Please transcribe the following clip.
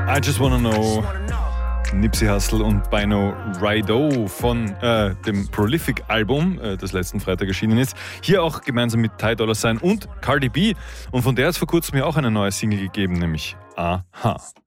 I Just Wanna Know. Nipsey Hussle und Bino Rido von dem Prolific-Album, das letzten Freitag erschienen ist. Hier auch gemeinsam mit Ty Dolla $ign und Cardi B. Und von der hat es vor kurzem ja auch eine neue Single gegeben, nämlich Aha.